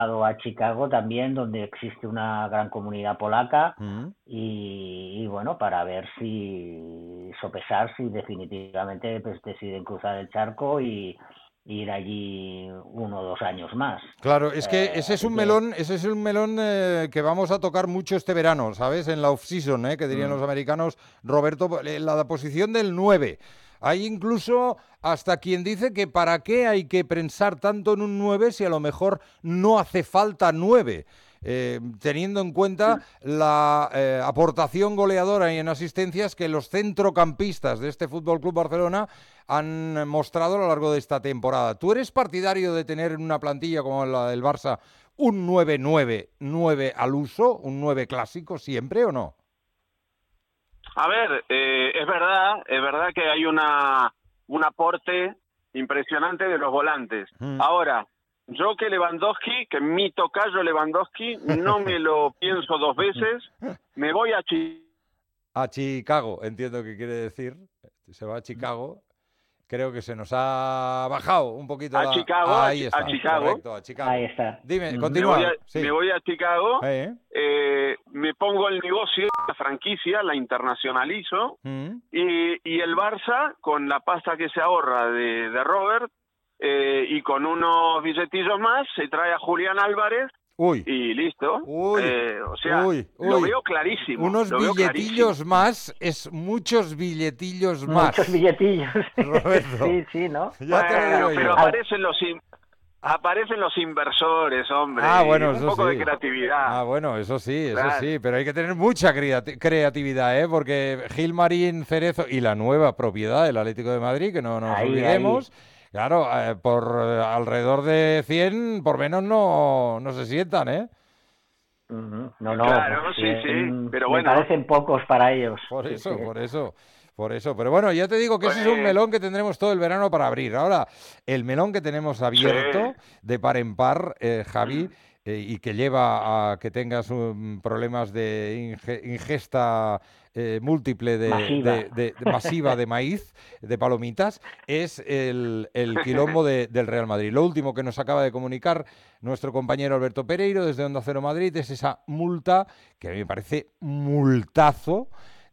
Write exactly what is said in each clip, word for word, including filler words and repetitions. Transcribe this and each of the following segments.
a Chicago también, donde existe una gran comunidad polaca, Mm. y, y bueno, para ver si sopesar si definitivamente pues, deciden cruzar el charco y ir allí uno o dos años más. Claro, es que Eh, ese es así un que melón, ese es un melón eh, que vamos a tocar mucho este verano, ¿sabes? En la off-season, ¿eh? Que dirían mm, los americanos, Roberto, eh, la posición del nueve. Hay incluso hasta quien dice que para qué hay que pensar tanto en un nueve si a lo mejor no hace falta nueve. Eh, teniendo en cuenta la eh, aportación goleadora y en asistencias que los centrocampistas de este Fútbol Club Barcelona han mostrado a lo largo de esta temporada. ¿Tú eres partidario de tener en una plantilla como la del Barça un nueve nueve nueve al uso, un nueve clásico siempre o no? A ver, eh, es verdad, es verdad que hay una un aporte impresionante de los volantes. Mm. Ahora, yo que Lewandowski, que mi tocayo Lewandowski, no me lo pienso dos veces, me voy a Chi- A Chicago, entiendo que quiere decir. Se va a Chicago. Creo que se nos ha bajado un poquito a la... Chicago, a, Ahí Chi- a está, Chicago, correcto, a ahí Chicago. está. Dime, Ujú. me voy a, continúa. Sí. me voy a Chicago, ¿Eh? eh, me pongo el negocio, la franquicia, la internacionalizo, Mm. y, y el Barça, con la pasta que se ahorra de, de Robert, eh, y con unos billetillos más, se trae a Julián Álvarez, Uy, y listo. uy, Eh, o sea, uy, lo uy. veo clarísimo, Unos lo veo clarísimo. billetillos más es muchos billetillos Muchos más. billetillos. Roberto, Sí, sí, ¿no? ya te lo Bueno, digo pero yo. Al- aparecen los in- aparecen los inversores, hombre, Ah, y bueno, un eso poco de sí. creatividad. Ah, bueno, eso sí, eso Claro. sí, pero hay que tener mucha creati- creatividad, ¿eh? Porque Gilmarín Cerezo y la nueva propiedad del Atlético de Madrid, que no nos Ahí, ahí. olvidemos, claro, eh, por eh, alrededor de cien, por menos no, no se sientan, ¿eh? Ujú. No, no, Claro, sí, sí, cien pero me bueno, parecen pocos para ellos. Por Sí, sí. eso, por eso, por eso. Pero bueno, ya te digo que ese es un pues, melón que tendremos todo el verano para abrir. Ahora, el melón que tenemos sí. abierto de par en par, eh, Javi, eh, y que lleva a que tengas um, problemas de inge- ingesta eh, múltiple de, Masiva. de- de- de masiva de maíz, de palomitas, es el, el quilombo de- del Real Madrid. Lo último que nos acaba de comunicar nuestro compañero Alberto Pereiro desde Onda Cero Madrid es esa multa, que a mí me parece multazo,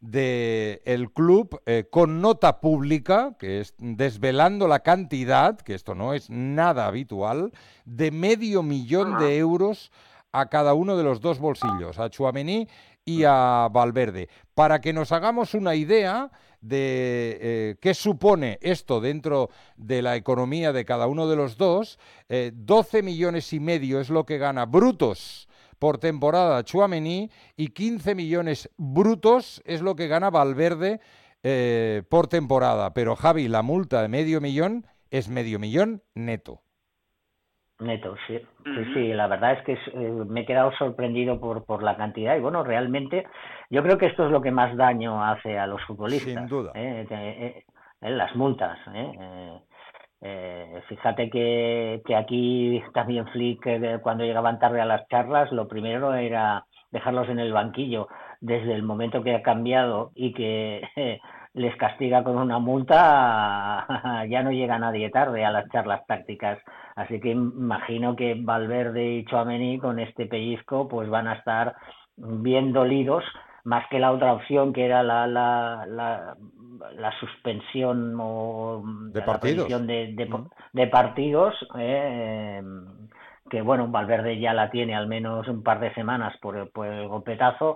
del club eh, con nota pública, que es desvelando la cantidad, que esto no es nada habitual, de medio millón Ah, de euros a cada uno de los dos bolsillos, a Tchouaméni y a Valverde. Para que nos hagamos una idea de eh, qué supone esto dentro de la economía de cada uno de los dos, eh, doce millones y medio es lo que gana brutos por temporada Tchouaméni y quince millones brutos es lo que gana Valverde eh, por temporada. Pero Javi, la multa de medio millón es medio millón neto. Neto, sí. Sí, ujú. sí, la verdad es que es, eh, me he quedado sorprendido por, por la cantidad y bueno, realmente yo creo que esto es lo que más daño hace a los Sin futbolistas, duda. ¿eh? Eh, eh, eh, las multas, ¿eh? Eh, eh, fíjate que, que aquí también Flick, eh, cuando llegaban tarde a las charlas, lo primero era dejarlos en el banquillo. Desde el momento que ha cambiado y que eh, les castiga con una multa, ya no llega nadie tarde a las charlas tácticas. Así que imagino que Valverde y Tchouaméni con este pellizco pues van a estar bien dolidos, más que la otra opción que era la, la, la, la suspensión o De la partidos. prohibición de, de, Mm. de partidos, eh, que bueno, Valverde ya la tiene al menos un par de semanas por, por el golpetazo.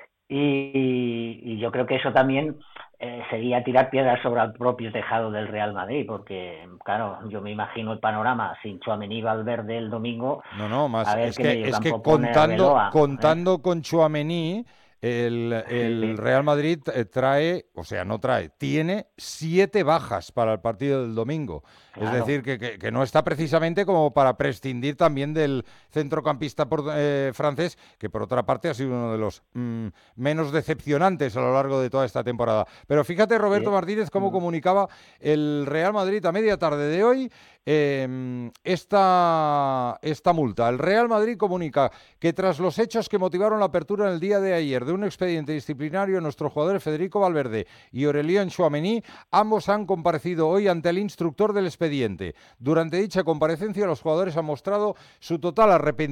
Y, y yo creo que eso también eh, sería tirar piedras sobre el propio tejado del Real Madrid, porque claro, yo me imagino el panorama sin Tchouaméni y Valverde el domingo, No, no, a más. ver Es qué que, es que mediocampo pone contando, Arbeloa, ¿eh? contando con Tchouaméni, el, Sí, el sí, Real Madrid eh, trae, o sea, no trae, tiene siete bajas para el partido del domingo. Es claro. decir, que, que- que no está precisamente como para prescindir también del centrocampista por- eh, francés, que por otra parte ha sido uno de los mm, menos decepcionantes a lo largo de toda esta temporada. Pero fíjate, Roberto Sí. Martínez, cómo Mm. comunicaba el Real Madrid a media tarde de hoy eh, esta, esta multa. El Real Madrid comunica que tras los hechos que motivaron la apertura en el día de ayer de un expediente disciplinario, nuestros jugadores Federico Valverde y Aurélien Tchouaméni, ambos han comparecido hoy ante el instructor del expediente. Durante dicha comparecencia, los jugadores han mostrado su total arrepentimiento